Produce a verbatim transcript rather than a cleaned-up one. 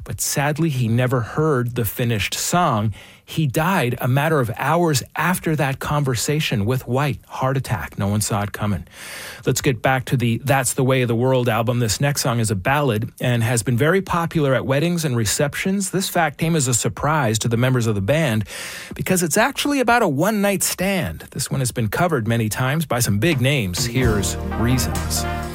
but sadly he never heard the finished song. He died a matter of hours after that conversation with White. Heart attack. No one saw it coming. Let's get back to the That's the Way of the World album. This next song is a ballad and has been very popular at weddings and receptions. This fact came as a surprise to the members of the band because it's actually about a one-night stand. This one has been covered many times by some big names. Here's Reasons.